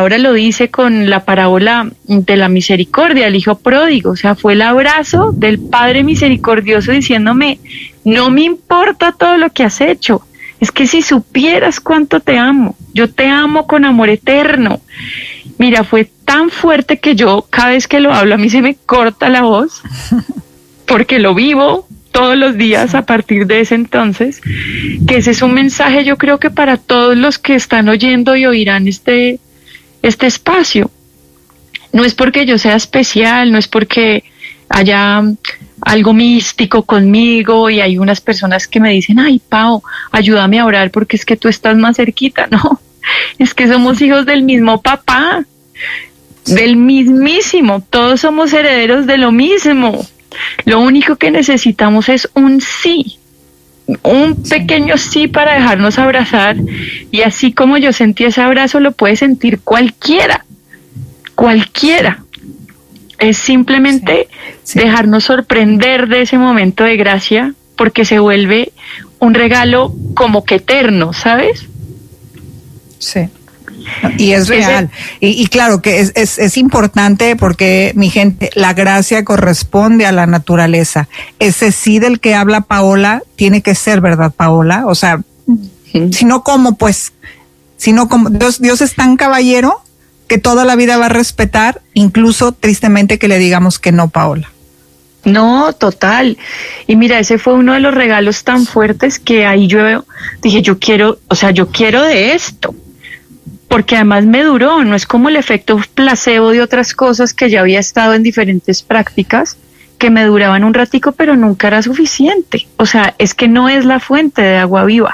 palabra lo dice con la parábola de la misericordia, el hijo pródigo. O sea, fue el abrazo del Padre misericordioso diciéndome, no me importa todo lo que has hecho, es que si supieras cuánto te amo, yo te amo con amor eterno. Mira, fue tan fuerte que yo cada vez que lo hablo a mí se me corta la voz, porque lo vivo todos los días a partir de ese entonces, que ese es un mensaje yo creo que para todos los que están oyendo y oirán este espacio. No es porque yo sea especial, no es porque haya algo místico conmigo y hay unas personas que me dicen, ay, Pau, ayúdame a orar porque es que tú estás más cerquita. No, es que somos hijos del mismo papá, del mismísimo, todos somos herederos de lo mismo. Lo único que necesitamos es un sí, un pequeño sí para dejarnos abrazar, y así como yo sentí ese abrazo lo puede sentir cualquiera. Es simplemente dejarnos sorprender de ese momento de gracia, porque se vuelve un regalo como que eterno, ¿sabes? Sí. Y es real. Y claro que es importante porque, mi gente, la gracia corresponde a la naturaleza. Ese sí del que habla Paola tiene que ser, ¿verdad, Paola? O sea, si no, ¿cómo pues? Si no, ¿cómo? Dios es tan caballero que toda la vida va a respetar, incluso tristemente que le digamos que no, Paola. No, total. Y mira, ese fue uno de los regalos tan fuertes que ahí yo dije, yo quiero de esto. Porque además me duró, no es como el efecto placebo de otras cosas que ya había estado en diferentes prácticas, que me duraban un ratico, pero nunca era suficiente. O sea, es que no es la fuente de agua viva.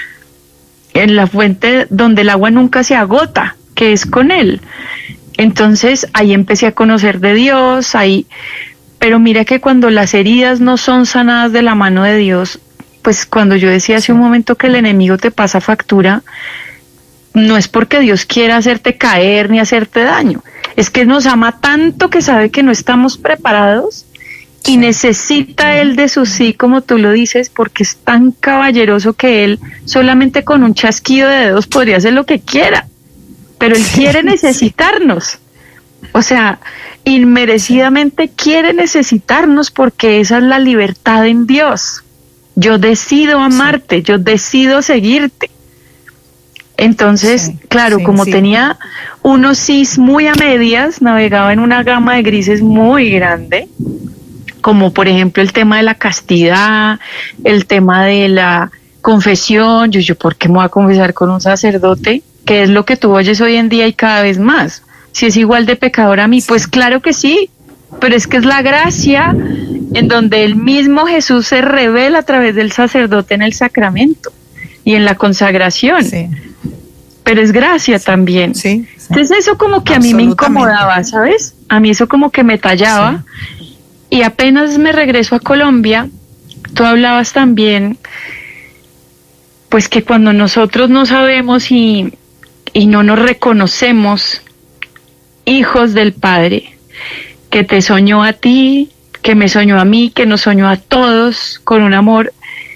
En la fuente donde el agua nunca se agota, que es con Él. Entonces ahí empecé a conocer de Dios, pero mira que cuando las heridas no son sanadas de la mano de Dios, pues cuando yo decía hace un momento que el enemigo te pasa factura, no es porque Dios quiera hacerte caer ni hacerte daño, es que nos ama tanto que sabe que no estamos preparados y necesita Él de su sí, como tú lo dices, porque es tan caballeroso que Él solamente con un chasquido de dedos podría hacer lo que quiera, pero Él quiere necesitarnos, o sea, inmerecidamente quiere necesitarnos porque esa es la libertad en Dios. Yo decido amarte, yo decido seguirte. Entonces, claro, como tenía unos sís muy a medias, navegaba en una gama de grises muy grande, como por ejemplo el tema de la castidad, el tema de la confesión. Yo, ¿por qué me voy a confesar con un sacerdote? ¿Qué es lo que tú oyes hoy en día y cada vez más? Si es igual de pecador a mí, pues claro que sí, pero es que es la gracia en donde el mismo Jesús se revela a través del sacerdote en el sacramento y en la consagración. Sí. Pero es gracia también. Sí. Entonces eso como que a mí me incomodaba, ¿sabes? A mí eso como que me tallaba. Sí. Y apenas me regreso a Colombia, tú hablabas también, pues que cuando nosotros no sabemos y no nos reconocemos hijos del Padre, que te soñó a ti, que me soñó a mí, que nos soñó a todos con un amor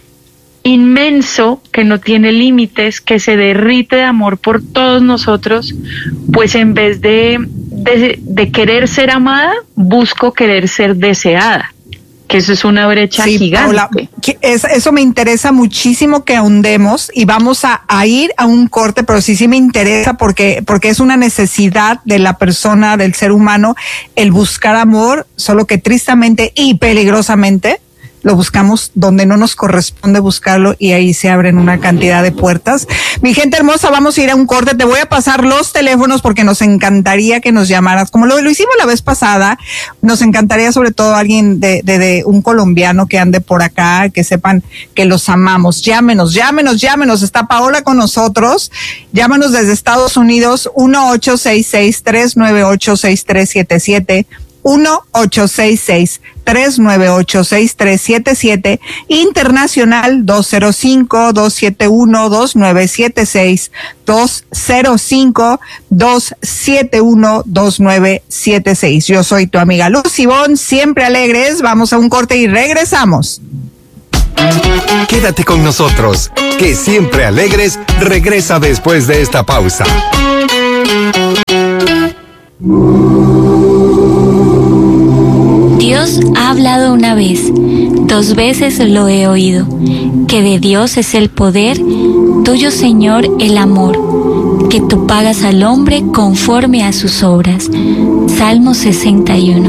inmenso, que no tiene límites, que se derrite de amor por todos nosotros, pues en vez de querer ser amada, busco querer ser deseada, que eso es una brecha gigante. Paola, eso me interesa muchísimo que ahondemos y vamos a ir a un corte, pero sí me interesa porque es una necesidad de la persona, del ser humano, el buscar amor, solo que tristemente y peligrosamente lo buscamos donde no nos corresponde buscarlo y ahí se abren una cantidad de puertas. Mi gente hermosa, vamos a ir a un corte. Te voy a pasar los teléfonos porque nos encantaría que nos llamaras. Como lo hicimos la vez pasada, nos encantaría sobre todo alguien de un colombiano que ande por acá, que sepan que los amamos. Llámenos. Está Paola con nosotros. Llámanos desde Estados Unidos, 1-866-398-6377. 1-866-398-6377, internacional 205-271-2976, 205-271-2976. Yo soy tu amiga Luz Ivonne, siempre alegres. Vamos a un corte y regresamos. Quédate con nosotros, que siempre alegres regresa después de esta pausa. 2 veces lo he oído, que de Dios es el poder, tuyo, Señor, el amor, que tú pagas al hombre conforme a sus obras. Salmo 61.